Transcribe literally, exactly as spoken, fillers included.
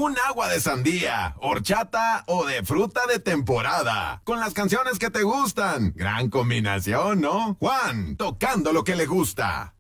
un agua de sandía, horchata o de fruta de temporada. Con las canciones que te gustan. Gran combinación, ¿no? Juan, tocando lo que le gusta.